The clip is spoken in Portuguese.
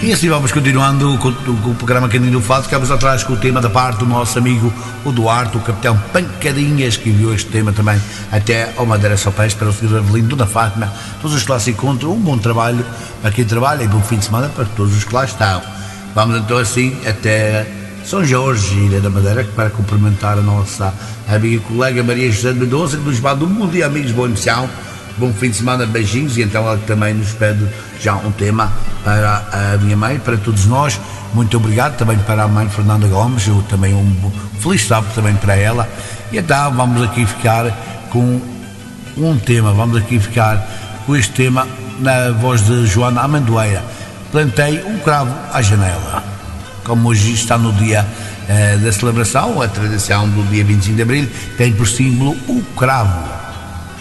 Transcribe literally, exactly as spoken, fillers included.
E assim vamos continuando com, com o programa Candido Fado. Ficamos atrás com o tema da parte do nosso amigo o Duarte, o capitão Pancadinhas, que enviou este tema também até ao Madeira Sopés para o senhor Avelino, Dona Fátima, todos os que lá se encontram. Um bom trabalho para quem trabalha e bom fim de semana para todos os que lá estão. Vamos então assim até São Jorge, Ilha da Madeira, para cumprimentar a nossa amiga e colega Maria José de Mendoza, que nos manda um bom dia, amigos, boa emissão, bom fim de semana, beijinhos. E então ela também nos pede já um tema para a minha mãe, para todos nós. Muito obrigado também para a mãe Fernanda Gomes, eu também um feliz sábado também para ela. E então vamos aqui ficar com um tema, vamos aqui ficar com este tema na voz de Joana Amendoeira. Plantei um cravo à janela. Como hoje está no dia eh, da celebração, a tradição do dia vinte e cinco de abril tem por símbolo o cravo.